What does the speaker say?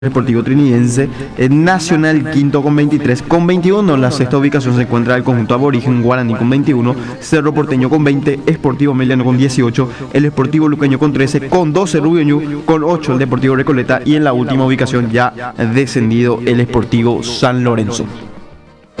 Deportivo Trinidense, Nacional quinto con 23, con 21 en la sexta ubicación se encuentra el conjunto aborigen Guaraní con 21, Cerro Porteño con 20, Sportivo Meliano con 18, el Sportivo Luqueño con 13, con 12 Rubio Ñu, con 8 el Deportivo Recoleta y en la última ubicación ya descendido el Sportivo San Lorenzo.